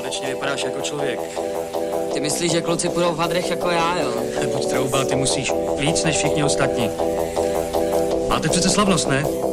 konečně vypadáš jako člověk. Ty myslíš, že kluci půjdou v hadrech jako já, jo? Buď troubal, ty musíš víc než všichni ostatní. Máte přece slavnost, ne?